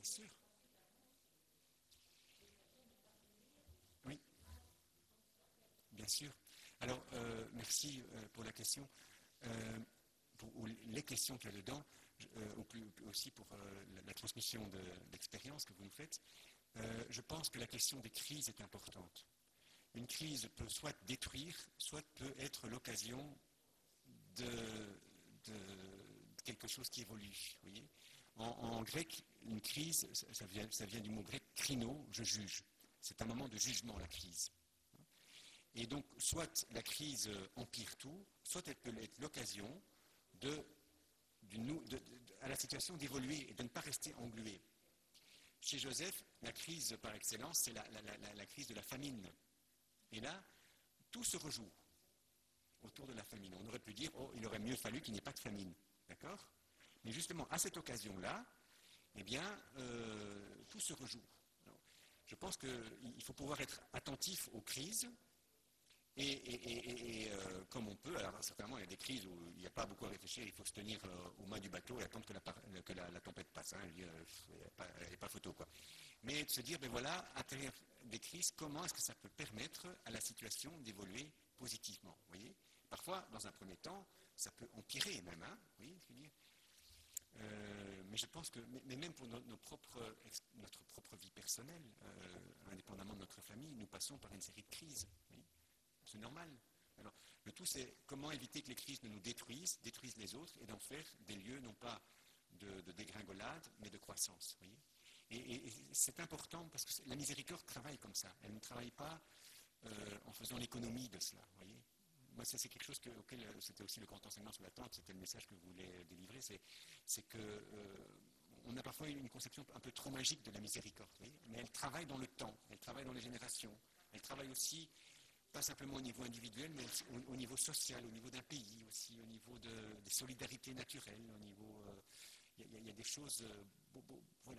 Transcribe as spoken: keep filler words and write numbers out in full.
sûr. Oui, bien sûr. Alors, euh, merci euh, pour la question. Euh, pour, ou les questions qu'il y a dedans, euh, ou plus, aussi pour euh, la, la transmission de, d'expérience que vous nous faites. Euh, je pense que la question des crises est importante. Une crise peut soit détruire, soit peut être l'occasion de, de, de quelque chose qui évolue. Vous voyez, en, en grec, une crise, ça vient, ça vient du mot grec krino, je juge. C'est un moment de jugement, la crise. Et donc, soit la crise empire tout, soit elle peut être l'occasion de, de, de, de, à la situation d'évoluer et de ne pas rester englué. Chez Joseph, la crise par excellence, c'est la, la, la, la crise de la famine. Et là, tout se rejoue autour de la famine. On aurait pu dire, oh, il aurait mieux fallu qu'il n'y ait pas de famine. D'accord ? Mais justement, à cette occasion-là, eh bien, euh, tout se rejoue. Alors, je pense qu'il faut pouvoir être attentif aux crises, et, et, et, et euh, comme on peut, alors certainement il y a des crises où il n'y a pas beaucoup à réfléchir, il faut se tenir euh, au mât du bateau et attendre que la, que la, la tempête passe. Hein, il n'y a, a pas photo, quoi. Mais de se dire, ben voilà, à travers des crises, comment est-ce que ça peut permettre à la situation d'évoluer positivement, vous voyez ? Parfois, dans un premier temps, ça peut empirer même, hein, vous voyez ce que je veux dire ? Euh, mais je pense que, mais même pour nos, nos propres, notre propre vie personnelle, euh, indépendamment de notre famille, nous passons par une série de crises. Oui, c'est normal. Alors, le tout, c'est comment éviter que les crises ne nous détruisent, détruisent les autres, et d'en faire des lieux non pas de, de dégringolade, mais de croissance. Oui. Et, et, et c'est important parce que la miséricorde travaille comme ça. Elle ne travaille pas euh, en faisant l'économie de cela. Voyez. Moi, ça, c'est quelque chose que, auquel c'était aussi le grand enseignement sur l'attente, c'était le message que je voulais délivrer, c'est, c'est que euh, on a parfois une conception un peu trop magique de la miséricorde, oui, mais elle travaille dans le temps, elle travaille dans les générations, elle travaille aussi, pas simplement au niveau individuel, mais au, au niveau social, au niveau d'un pays aussi, au niveau de, des solidarités naturelles, au niveau... Il euh, y, y a des choses... Euh, bon, bon, voilà,